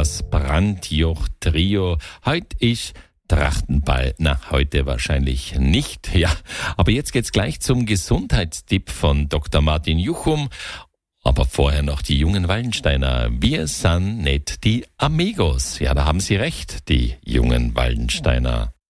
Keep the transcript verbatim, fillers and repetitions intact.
das Brandjoch-Trio. Heute ist Trachtenball. Na, heute wahrscheinlich nicht, ja. Aber jetzt geht's gleich zum Gesundheitstipp von Doktor Martin Juchum. Aber vorher noch die jungen Wallensteiner. Wir sind nicht die Amigos. Ja, da haben Sie recht, die jungen Wallensteiner.